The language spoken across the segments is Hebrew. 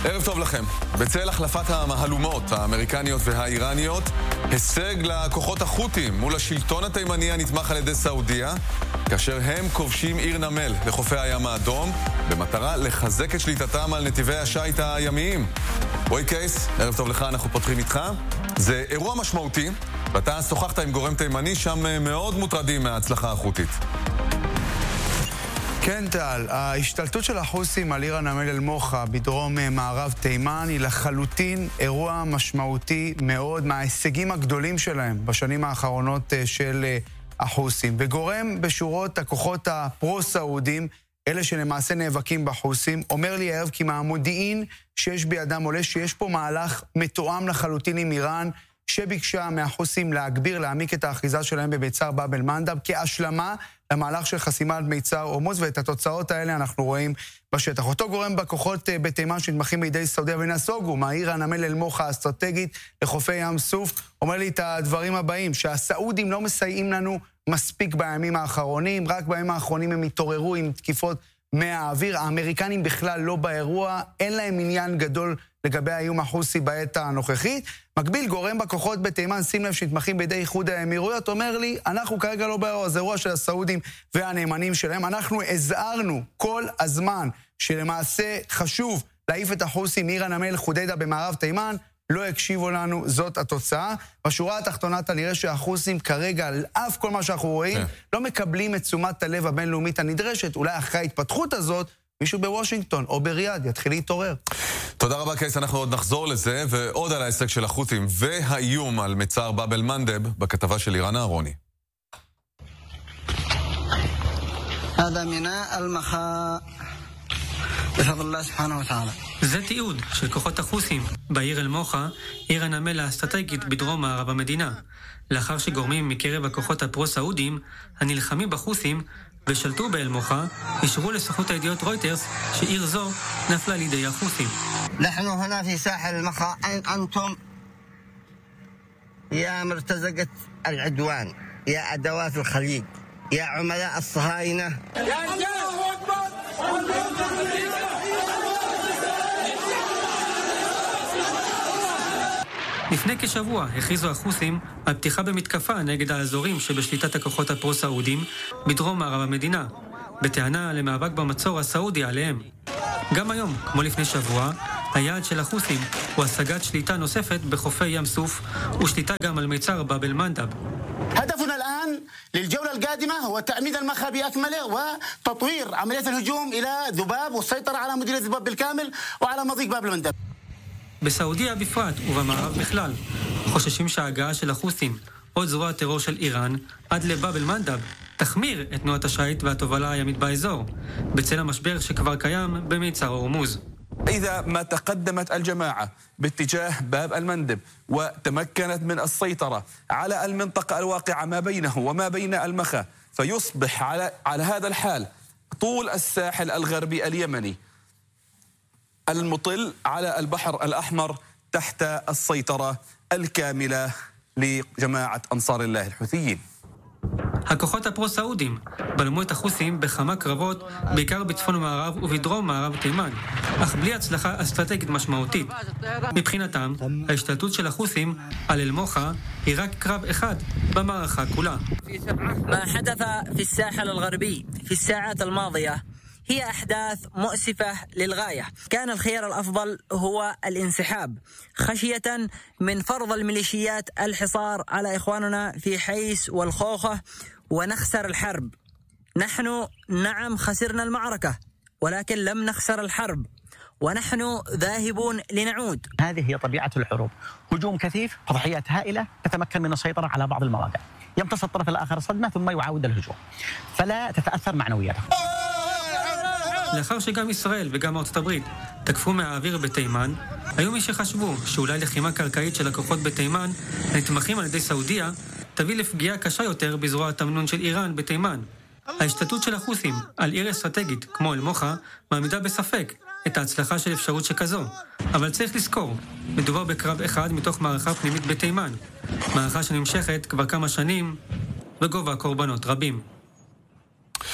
ערב טוב לכם. בצל החלפת המהלומות האמריקניות והאיראניות, הישג לכוחות החות'ים מול השלטון התימני הנתמך על ידי סעודיה, כאשר הם כובשים עיר נמל לחופי הים האדום, במטרה לחזק את שליטתם על נתיבי השיט הימיים. רועי קייס, ערב טוב לך, אנחנו פותחים איתך. זה אירוע משמעותי, ואתה שוחחת עם גורם תימני, שם מאוד מוטרדים מההצלחה החות'ית. כן, טל, ההשתלטות של החות'ים על עיר הנמל אל-מוחה בדרום מערב תימן היא לחלוטין אירוע משמעותי מאוד מההישגים הגדולים שלהם בשנים האחרונות של החות'ים, וגורם בשורות הכוחות הפרו-סעודים, אלה שלמעשה נאבקים בחות'ים, אומר לי הערב כי מהמודיעין שיש בידם עולה שיש פה מהלך מתואם לחלוטין עם איראן, שביקשה מהחות'ים להעמיק את האחיזה שלהם במיצר באב אל-מנדב כהשלמה למהלך של חסימת מיצר הורמוז, ואת התוצאות האלה אנחנו רואים בשטח. אותו גורם בכוחות בתימן שנתמכים בידי סעודיה ונסוגו מהעיר הנמל אל-מוחה האסטרטגית לחופי ים סוף, אומר לי את הדברים הבאים, שהסעודים לא מסייעים לנו מספיק בימים האחרונים, רק בימים האחרונים הם התעוררו עם תקיפות מהאוויר, האמריקנים בכלל לא באירוע, אין להם עניין גדול לגבי האיום החות'י בעת הנוכחית. מקביל גורם בכוחות בתימן, שים לב שנתמכים בידי איחוד האמירויות, אומר לי, אנחנו כרגע לא באירוע, זה אירוע של הסעודים והנאמנים שלהם, אנחנו הזהרנו כל הזמן שלמעשה חשוב להעיף את החות'ים מעיר הנמל חודיידה במערב תימן, לא הקשיבו לנו, זאת התוצאה. בשורה התחתונה נראה שהחות'ים כרגע, על אף כל מה שאנחנו רואים, לא מקבלים את תשומת הלב הבינלאומית הנדרשת. אולי אחרי ההתפתחות הזאת, מישהו בוושינגטון או בריאד יתחיל להתעורר. תודה רבה קייס, אנחנו עוד נחזור לזה, ועוד על ההישג של החות'ים והאיום על מיצר באב אל-מנדב בכתבה של לירן אהרוני. هذا ميناء المخا بفضل الله سبحانه وتعالى. זה תיעוד של כוחות החות'ים בעיר אל-מוחה, עיר הנמל האסטרטגית בדרום מערב המדינה, לאחר שגורמים מקרב הכוחות הפרו-סעודיים הנלחמים בחות'ים ושלטו באל-מוחה, אישרו לסוכנות הידיעות רויטרס שעיר זו נפלה לידי החות'ים. نحن هنا في ساحل المخا، أنتم يا مرتزقة العدوان، يا أدوات الخليج، يا عملاء الصهاينة. לפני כשבוע הכריזו החות'ים על פתיחה במתקפה נגד האזורים שבשליטת הכוחות הפרו-סעודים בדרום מערב המדינה, בטענה למאבק במצור הסעודי עליהם. גם היום, כמו לפני שבוע, היעד של החות'ים הוא השגת שליטה נוספת בחופי ים סוף ושליטה גם על מיצר באב אל-מנדב. هدفنا الآن للجولة القادمة هو تأمين المخا بأكمله وتطوير عملية الهجوم إلى ذباب والسيطرة على مديرية ذباب بالكامل وعلى مضيق باب المندب. בסעודיה בפרט ובמערב בכלל חוששים שההגעה של החות'ים, עוד זרוע טרור של איראן, עד לבאב אל-מנדב, תחמיר את תנועת השיט והתובלה הימית באזור, בצל המשבר שכבר קיים במיצר הורמוז. إذا ما تقدمت الجماعة باتجاه باب المندب وتمكنت من السيطرة على المنطقة الواقعة ما بينه وما بين المخا، فيصبح على هذا الحال طول الساحل الغربي اليمني المطل على البحر الأحمر تحت السيطرة الكاملة لجماعة أنصار الله الحوثيين. הכוחות הפרו-סעודים בלמו את החות'ים בכמה קרבות, בעיקר בצפון מערב ובדרום מערב תימן, אך בלי הצלחה אסטרטגית משמעותית. מבחינתם, ההשתלטות של החות'ים על אל-מוחה היא רק קרב אחד במערכה כולה. ما حدث في الساحل الغربي في الساعات الماضية هي أحداث مؤسفة للغاية. كان الخيار الأفضل هو الانسحاب خشية من فرض الميليشيات الحصار على إخواننا في حيس والخوخة ونخسر الحرب. نحن نعم خسرنا المعركة ولكن لم نخسر الحرب ونحن ذاهبون لنعود. هذه هي طبيعة الحروب، هجوم كثيف، تضحيات هائلة، تتمكن من السيطرة على بعض المواقع، يمتص الطرف الآخر صدمة ثم يعاود الهجوم، فلا تتأثر معنوياته. לאחר שגם ישראל וגם ארצות הברית תקפו מהאוויר בתימן, היו מי שחשבו שאולי לחימה קרקעית של הכוחות בתימן הנתמכים על ידי סעודיה תביא לפגיעה קשה יותר בזרוע התמנון של איראן בתימן. ההשתלטות של החות'ים על עיר אסטרטגית כמו אל-מוחה מעמידה בספק את ההצלחה של אפשרות שכזו, אבל צריך לזכור, מדובר בקרב אחד מתוך מערכה פנימית בתימן, מערכה שנמשכת כבר כמה שנים וגובה קורבנות רבים.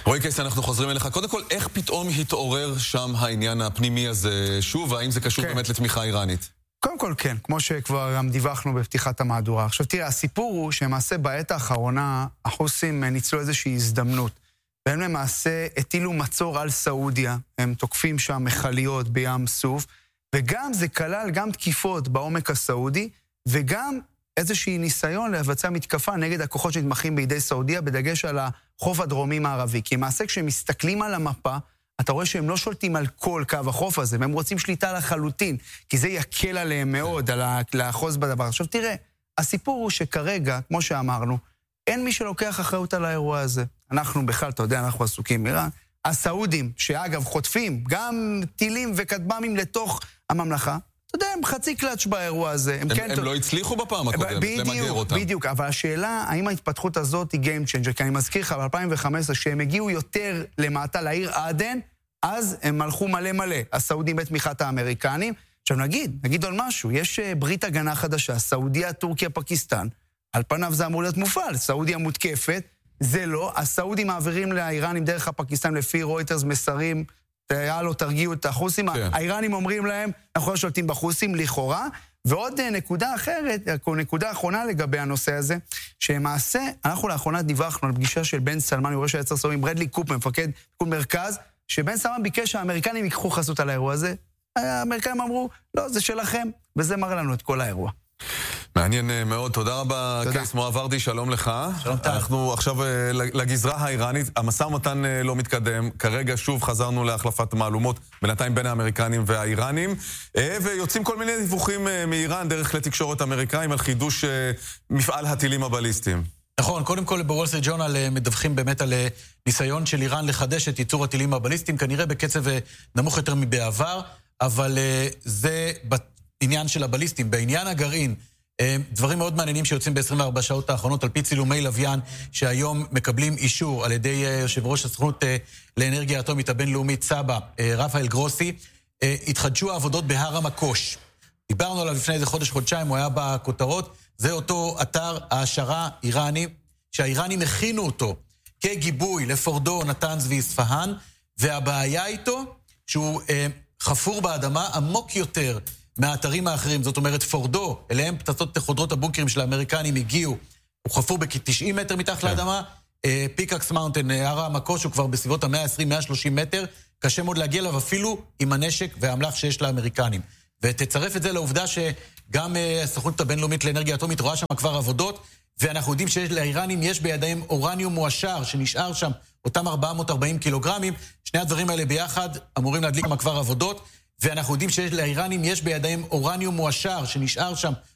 רועי קייס, אנחנו חוזרים אליך. קודם כל, איך פתאום התעורר שם העניין הפנימי הזה שוב, והאם זה קשור באמת לתמיכה איראנית? קודם כל כן, כמו שכבר גם דיווחנו בפתיחת המהדורה. עכשיו תראה, הסיפור הוא שמעשה בעת האחרונה החוסים ניצלו איזושהי הזדמנות. והם למעשה הטילו מצור על סעודיה, הם תוקפים שם מחליות בים סוף, וגם זה כלל גם תקיפות בעומק הסעודי, וגם איזושהי ניסיון לבצע מתקפה נגד הכוחות שנתמכים בידי סעודיה, בדגש על החוף הדרומי מערבי. כי למעשה כשמסתכלים על המפה, אתה רואה שהם לא שולטים על כל קו החוף הזה, והם רוצים שליטה לחלוטין, כי זה יקל עליהם מאוד, על לאחוז בדבר. עכשיו תראה, הסיפור הוא שכרגע, כמו שאמרנו, אין מי שלוקח אחריות על האירוע הזה. אנחנו בכלל, אתה יודע, אנחנו עסוקים איראן. הסעודים, שאגב חוטפים גם טילים וכטב"מים לתוך הממלכה, אתה יודע, הם חצי קלאץ' באירוע הזה. הם לא הצליחו בפעם הקודמת למגר אותם. בדיוק, אבל השאלה, האם ההתפתחות הזאת היא Game Changer? כי אני מזכיר לך, ב-2015, כשהם הגיעו יותר למטה לעיר עדן, אז הם הלכו מלא מלא, הסעודים בתמיכת האמריקנים. עכשיו נגיד עוד משהו, יש ברית הגנה חדשה, סעודיה, טורקיה, פקיסטן, על פניו זה אמור להיות מופעל, סעודיה מותקפת, זה לא, הסעודים מעבירים לאיראנים דרך הפקיסטן לפי רויטרס מסרים, יאללה, תרגיעו את החוסים, האיראנים אומרים להם, אנחנו לא שולטים בחוסים, לכאורה, ועוד נקודה אחרת, נקודה אחרונה לגבי הנושא הזה, שמעשה, אנחנו לאחרונה דיווחנו על פגישה של בן סלמן, ראש היצר סעודים, ברדלי קופ, מפקד פיקוד מרכז, שבן סלמן ביקש שהאמריקנים ייקחו חסות על האירוע הזה, האמריקאים אמרו, לא, זה שלכם, וזה מראה לנו את כל האירוע. מעניין מאוד, תודה רבה קייס מואב ורדי, שלום לך. שלום טל. אנחנו עכשיו לגזרה האיראנית, המשא ומתן לא מתקדם, כרגע שוב חזרנו להחלפת מהלומות, בינתיים בין האמריקנים והאיראנים, ויוצאים כל מיני דיווחים מאיראן דרך לתקשורת אמריקאים על חידוש מפעל הטילים הבליסטיים. נכון, קודם כל בוול סטריט ג'ורנל מדווחים באמת על ניסיון של איראן לחדש את ייצור הטילים הבליסטיים, כנראה בקצב נמוך יותר מבעבר, אבל זה בעניין של הבליסטים. בעניין הגרעין, דברים מאוד מעניינים שיוצאים ב-24 שעות האחרונות, על פי צילומי לוויין, שהיום מקבלים אישור על ידי יושב ראש הסוכנות לאנרגיה אטומית הבינלאומית סבא, רפאל גרוסי, התחדשו העבודות בהר המקוש. דיברנו עליו לפני איזה חודש-חודשיים, הוא היה בכותרות, זה אותו אתר העשרה איראני, שהאיראנים הכינו אותו כגיבוי לפורדו, נתנז ואספהאן, והבעיה איתו שהוא חפור באדמה עמוק יותר מהאתרים האחרים. זאת אומרת, פורדו, אליהם פצצות חודרות הבונקרים של האמריקנים הגיעו, הוא חפור בכ-90 מטר מתחת לאדמה, פיקאקס מאונטן, הר המקוש, הוא כבר בסביבות ה-120-130 מטר, קשה מאוד להגיע אליו אפילו עם הנשק והאמל"ח שיש לאמריקנים. ותצרף את זה לעובדה שגם הסוכנות הבינלאומית לאנרגיה אטומית רואה שם כבר עבודות, ואנחנו יודעים שלאיראנים יש בידיים אורניום מועשר, שנשאר שם אותם 440 קילוגרמים, שני הדברים האלה ביחד אמורים להדליק שם כבר עבודות, ואנחנו יודעים שלאיראנים יש בידיים אורניום מועשר, שנשאר שם